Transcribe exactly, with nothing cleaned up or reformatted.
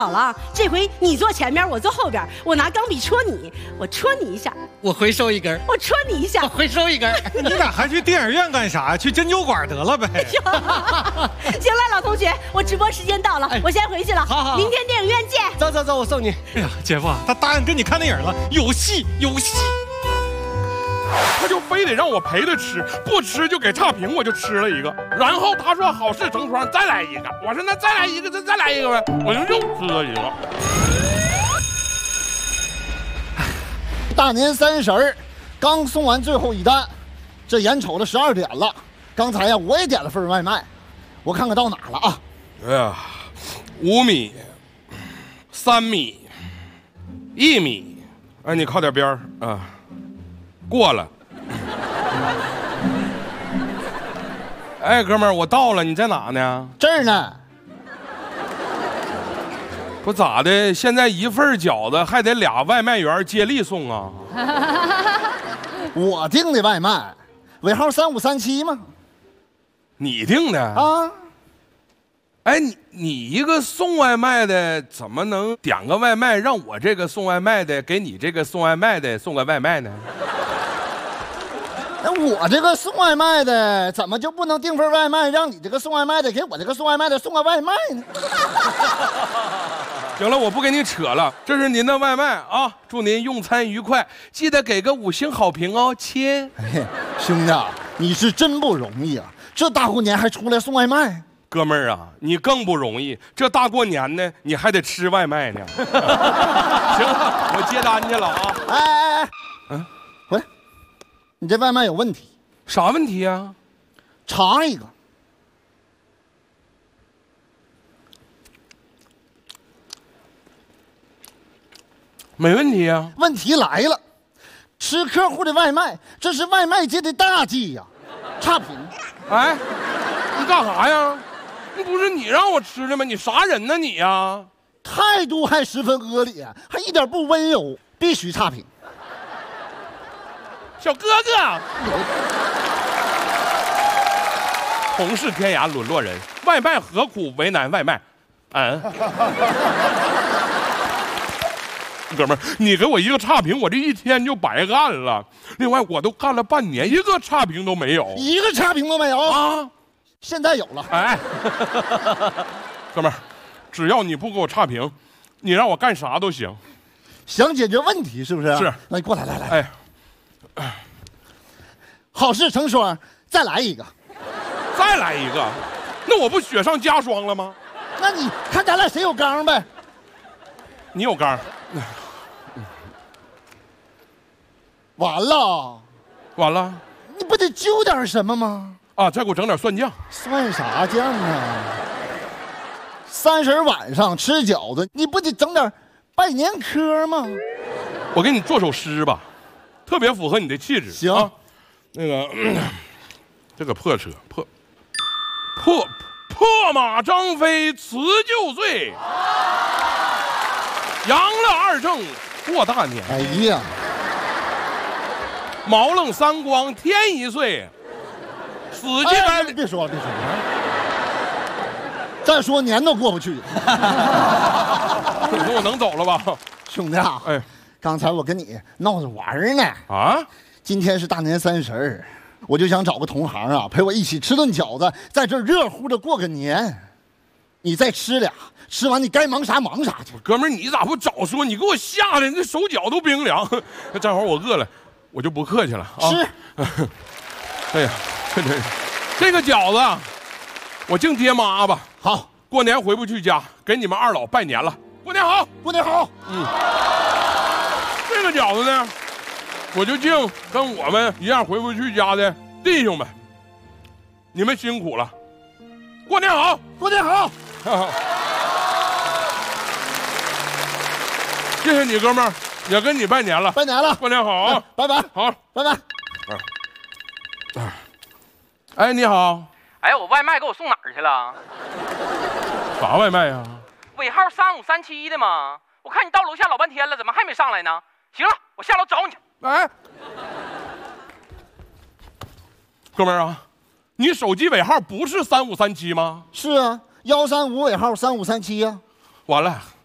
好了，这回你坐前面，我坐后边，我拿钢笔戳你，我戳你一下， 我回收一根， 我戳你一下， 我回收一根。 你俩还去电影院干啥呀？去针灸馆得了呗。 行了，老同学，我直播时间到了，哎、我先回去了。 好好， 明天电影院见。 走走走，我送你。 哎呀，姐夫，他答应跟你看电影了，有戏有戏。 他就非得让我陪他吃，不吃就给差评，我就吃了一个。然后他说好事成双，再来一个。我说那再来一个，再再来一个呗，我就又吃了一个。 大年三十儿，刚送完最后一单，这眼瞅着十二点了。刚才呀，我也点了份外卖，我看看到哪了啊？ 哎呀，五米、三米、一米，哎，你靠点边儿啊。过了，哎，哥们儿，我到了，你在哪呢？ 这儿呢。 不咋的，现在一份饺子还得俩外卖员接力送啊。 我订的外卖，尾号三五三七吗？ 你订的啊？ 哎，你你一个送外卖的，怎么能点个外卖让我这个送外卖的给你这个送外卖的送个外卖呢？ 那我这个送外卖的怎么就不能订份外卖，让你这个送外卖的给我这个送外卖的送个外卖呢？ 行了，我不跟你扯了，这是您的外卖啊，祝您用餐愉快，记得给个五星好评哦，亲。 哎，兄弟，你是真不容易啊，这大过年还出来送外卖。 哥们儿啊，你更不容易，这大过年呢，你还得吃外卖呢。行了，我接单去了啊。 哎哎哎，嗯，喂。你这外卖有问题， 啥问题啊？ 查一个。 没问题啊。 问题来了，吃客户的外卖，这是外卖界的大忌呀，差评。 哎，你干啥呀？那不是你让我吃的吗？你啥人呢你呀？ 态度还十分恶劣，还一点不温柔，必须差评。 小哥哥，同是天涯沦落人，外卖何苦为难外卖？嗯，哥们儿，你给我一个差评，我这一天就白干了。另外，我都干了半年，一个差评都没有， 一个差评都没有啊！现在有了。 哎，哥们儿，只要你不给我差评，你让我干啥都行。 想解决问题是不是？ 是。 那你过来，来来。 哎。 好事成双，再来一个， 再来一个，那我不雪上加霜了吗？ 那你看咱俩谁有缸呗？ 你有缸， 完了， 完了， 你不得揪点什么吗？ 啊，再给我整点蒜酱。 蒜啥酱啊？三十晚上吃饺子，你不得整点拜年科吗？ 我给你做首诗吧。特别符合你的气质。 行， 啊、那个、嗯、这个破车破破破马张飞辞旧岁，杨乐二正过大年。 哎呀， 毛愣三光天一岁，死鸡白、 哎。别说了，别说了，再说年都过不去。 你说我能走了吧， 兄弟啊？哎。刚才我跟你闹着玩呢啊！今天是大年三十儿，我就想找个同行啊，陪我一起吃顿饺子，在这热乎的过个年。你再吃俩，吃完你该忙啥忙啥去。 哥们儿，你咋不早说？你给我吓得那手脚都冰凉。正好我饿了，我就不客气了啊！ 吃。 哎呀，这这这个饺子，我敬爹妈吧。 好， 过年回不去家，给你们二老拜年了。过年好， 过年好。 嗯。这个饺子呢，我就敬跟我们一样回不去家的弟兄们，你们辛苦了，过年好， 过年好， 谢谢你哥们儿，也跟你拜年了， 拜年了， 过年好啊， 拜拜， 好， 拜拜。 哎，你好， 哎，我外卖给我送哪儿去了？ 啥外卖呀？ 尾号三五三七的吗？我看你到楼下老半天了，怎么还没上来呢？行了，我下楼找你去。 哎，哥们儿啊，你手机尾号不是三五三七吗？ 是啊，幺三五尾号三五三七呀。 完了。